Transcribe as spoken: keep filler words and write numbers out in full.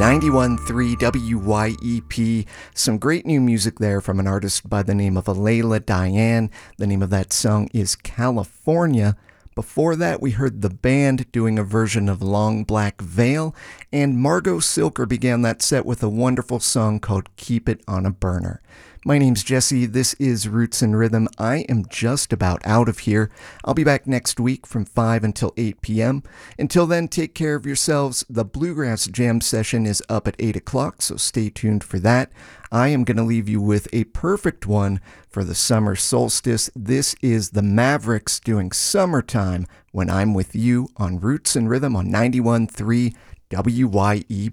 ninety-one point three W Y E P. Some great new music there from an artist by the name of Alayla Diane. The name of that song is California. Before that, we heard The Band doing a version of Long Black Veil, and Margot Silker began that set with a wonderful song called Keep It on a Burner. My name's Jesse. This is Roots and Rhythm. I am just about out of here. I'll be back next week from five until eight p.m. Until then, take care of yourselves. The Bluegrass Jam session is up at eight o'clock, so stay tuned for that. I am going to leave you with a perfect one for the summer solstice. This is the Mavericks doing Summertime when I'm with you on Roots and Rhythm on ninety-one point three W Y E